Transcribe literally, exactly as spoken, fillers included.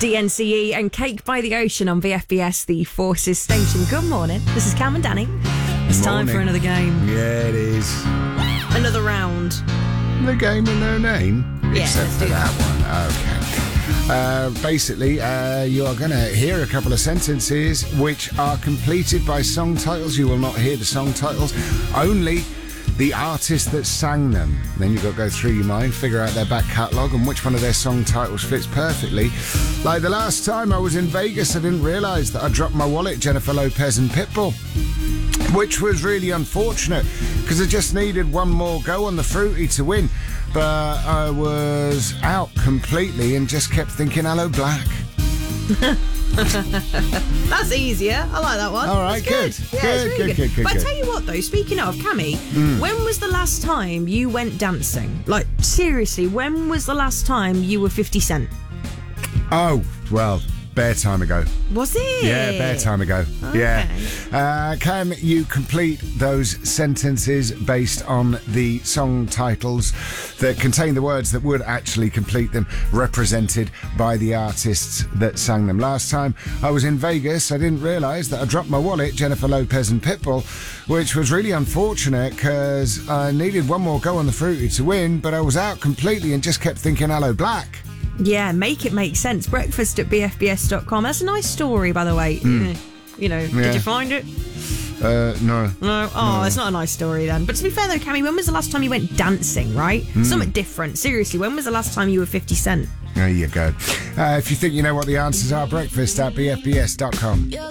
D N C E and Cake by the Ocean on V F B S, the Forces station. Good morning. This is Cam and Danny. It's time for another game. Yeah, it is. Another round. The game with no name? Yeah, Except let's for do that one. Okay. Uh, basically, uh, you are going to hear a couple of sentences which are completed by song titles. You will not hear the song titles, only the artist that sang them. Then you've got to go through your mind, figure out their back catalogue and which one of their song titles fits perfectly. Like the last time I was in Vegas, I didn't realise that I dropped my wallet, Jennifer Lopez and Pitbull, which was really unfortunate because I just needed one more go on the fruity to win. But I was out completely and just kept thinking, hello, Black. That's easier. I like that one. All right, That's good. good. Yeah, Good, it's really good, good. good, good, But good. I tell you what, though, speaking of, Cammy, Mm. when was the last time you went dancing? Like, seriously, when was the last time you were fifty Cent? Oh, well, bare time ago. Was it? Yeah, bare time ago. Okay. Yeah. Uh, can you complete those sentences based on the song titles that contain the words that would actually complete them, represented by the artists that sang them? Last time I was in Vegas, I didn't realise that I dropped my wallet, Jennifer Lopez and Pitbull, which was really unfortunate because I needed one more go on the fruity to win, but I was out completely and just kept thinking, hello, Black. Yeah, make it make sense. Breakfast at b f b s dot com. That's a nice story, by the way. Mm. You know, Yeah. did you find it? Uh, no. No. Oh, no. It's not a nice story then. But to be fair though, Cammy, when was the last time you went dancing, right? Mm. Something different. Seriously, when was the last time you were fifty Cent? There you go. Uh, if you think you know what the answers are, breakfast at b f b s dot com.